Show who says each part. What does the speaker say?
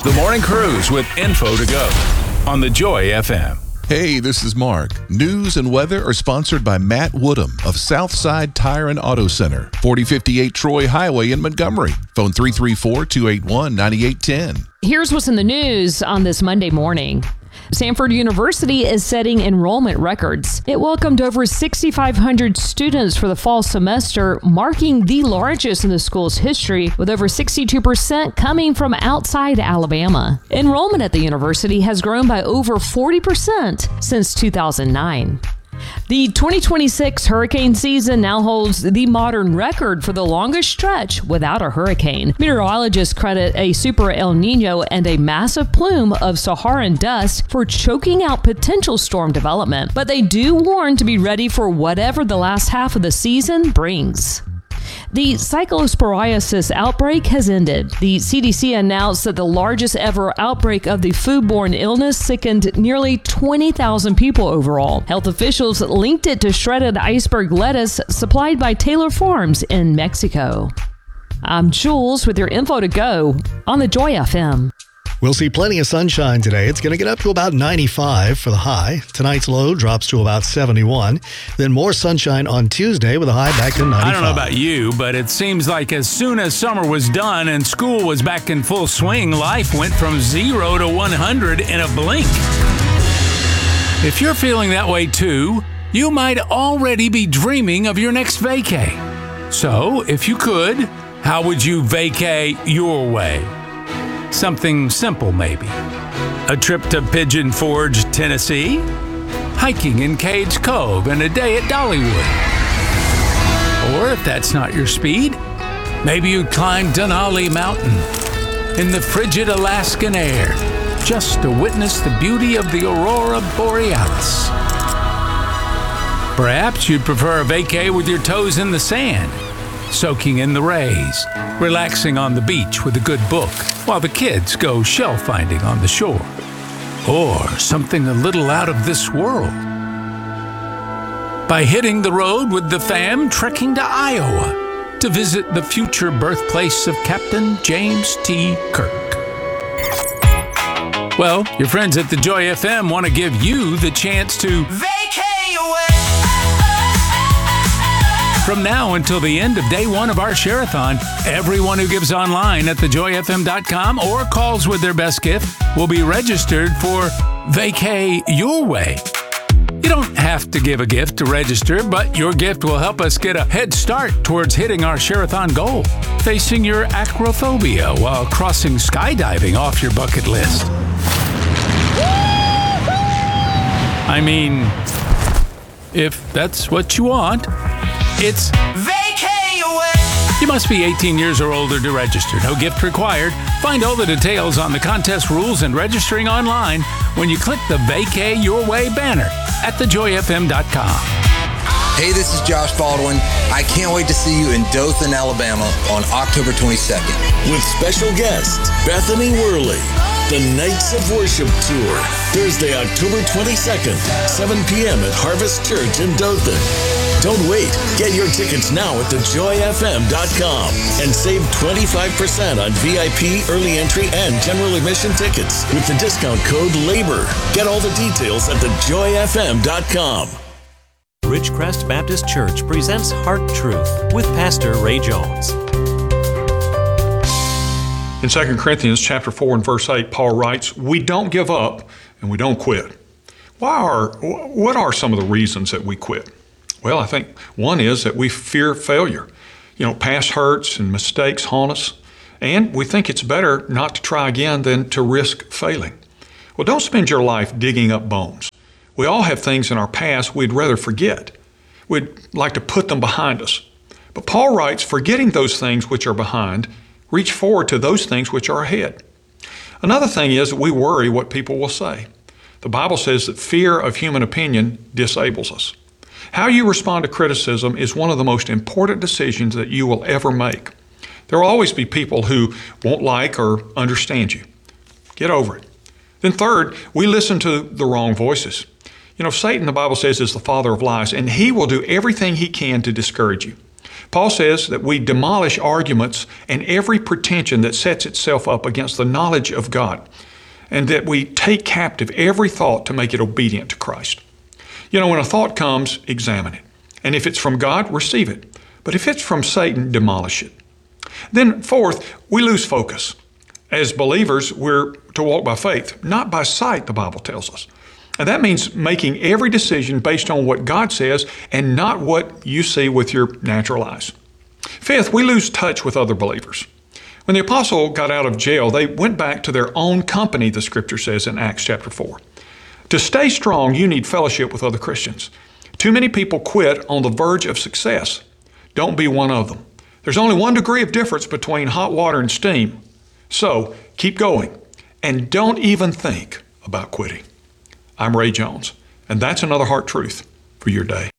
Speaker 1: The Morning Cruise with info to go on the Joy FM.
Speaker 2: Hey, this is Mark. News and weather are sponsored by Matt Woodham of Southside Tire and Auto Center, 4058 Troy Highway in Montgomery. Phone 334-281-9810.
Speaker 3: Here's what's in the news on this Monday morning. Samford University is setting enrollment records. It welcomed over 6,500 students for the fall semester, marking the largest in the school's history, with over 62% coming from outside Alabama. Enrollment at the university has grown by over 40% since 2009. The 2026 hurricane season now holds the modern record for the longest stretch without a hurricane. Meteorologists credit a super El Nino and a massive plume of Saharan dust for choking out potential storm development, but they do warn to be ready for whatever the last half of the season brings. The cyclosporiasis outbreak has ended. The CDC announced that the largest ever outbreak of the foodborne illness sickened nearly 20,000 people overall. Health officials linked it to shredded iceberg lettuce supplied by Taylor Farms in Mexico. I'm Jules with your info to go on the Joy FM.
Speaker 4: We'll see plenty of sunshine today. It's going to get up to about 95 for the high. Tonight's low drops to about 71. Then more sunshine on Tuesday with a high back to 95.
Speaker 1: I don't know about you, but it seems like as soon as summer was done and school was back in full swing, life went from 0 to 100 in a blink. If you're feeling that way too, you might already be dreaming of your next vacay. So, if you could, how would you vacay your way? Something simple, maybe. A trip to Pigeon Forge, Tennessee? Hiking in Cades Cove and a day at Dollywood? Or if that's not your speed, maybe you'd climb Denali Mountain in the frigid Alaskan air just to witness the beauty of the Aurora Borealis. Perhaps you'd prefer a vacay with your toes in the sand, soaking in the rays, relaxing on the beach with a good book while the kids go shell finding on the shore. Or something a little out of this world. By hitting the road with the fam, trekking to Iowa to visit the future birthplace of Captain James T. Kirk. Well, your friends at the Joy FM want to give you the chance to vacay away. From now until the end of day one of our Share-a-thon, everyone who gives online at thejoyfm.com or calls with their best gift will be registered for Vacay Your Way. You don't have to give a gift to register, but your gift will help us get a head start towards hitting our Share-a-thon goal, facing your acrophobia while crossing skydiving off your bucket list. I mean, if that's what you want. It's Vacay Away. You must be 18 years or older to register. No gift required. Find all the details on the contest rules and registering online when you click the Vacay Your Way banner at thejoyfm.com.
Speaker 5: Hey, this is Josh Baldwin. I can't wait to see you in Dothan, Alabama on October 22nd.
Speaker 6: With special guest, Bethany Worley. The Nights of Worship Tour, Thursday, October 22nd, 7 p.m. at Harvest Church in Dothan. Don't wait. Get your tickets now at thejoyfm.com and save 25% on VIP, early entry, and general admission tickets with the discount code LABOR. Get all the details at thejoyfm.com.
Speaker 7: Ridgecrest Baptist Church presents Heart Truth with Pastor Ray Jones.
Speaker 8: In 2 Corinthians chapter 4 and verse 8, Paul writes, "We don't give up and we don't quit." What are some of the reasons that we quit? Well, I think one is that we fear failure. Past hurts and mistakes haunt us, and we think it's better not to try again than to risk failing. Well, don't spend your life digging up bones. We all have things in our past we'd rather forget. We'd like to put them behind us. But Paul writes, forgetting those things which are behind, reach forward to those things which are ahead. Another thing is that we worry what people will say. The Bible says that fear of human opinion disables us. How you respond to criticism is one of the most important decisions that you will ever make. There will always be people who won't like or understand you. Get over it. Then third, we listen to the wrong voices. Satan, the Bible says, is the father of lies, and he will do everything he can to discourage you. Paul says that we demolish arguments and every pretension that sets itself up against the knowledge of God, and that we take captive every thought to make it obedient to Christ. You know, when a thought comes, examine it. And if it's from God, receive it. But if it's from Satan, demolish it. Then fourth, we lose focus. As believers, we're to walk by faith, not by sight, the Bible tells us. And that means making every decision based on what God says and not what you see with your natural eyes. Fifth, we lose touch with other believers. When the apostle got out of jail, they went back to their own company, the scripture says in Acts chapter 4. To stay strong, you need fellowship with other Christians. Too many people quit on the verge of success. Don't be one of them. There's only one degree of difference between hot water and steam. So keep going and don't even think about quitting. I'm Ray Jones, and that's another Heart Truth for your day.